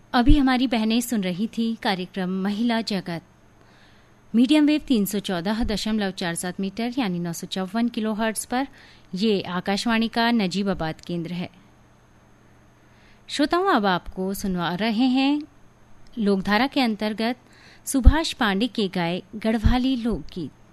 अभी हमारी बहनें सुन रही थी कार्यक्रम महिला जगत। मीडियम वेव 314.47 मीटर यानी 954 किलोहर्ट्ज पर ये आकाशवाणी का नजीबाबाद केंद्र है। श्रोताओं, अब आपको सुनवा रहे हैं लोकधारा के अंतर्गत सुभाष पांडे के गाए गढ़वाली लोकगीत।